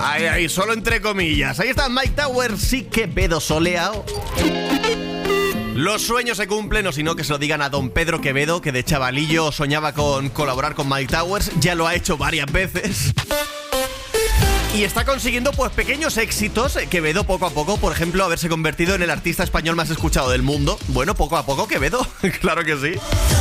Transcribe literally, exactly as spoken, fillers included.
Ay, ay, solo entre comillas. Ahí está Mike Towers, sí que pedo soleado. Los sueños se cumplen, o si no, que se lo digan a don Pedro Quevedo, que de chavalillo soñaba con colaborar con Mike Towers. Ya lo ha hecho varias veces. Y está consiguiendo pues pequeños éxitos. Quevedo poco a poco, por ejemplo, haberse convertido en el artista español más escuchado del mundo. Bueno, poco a poco Quevedo, claro que sí.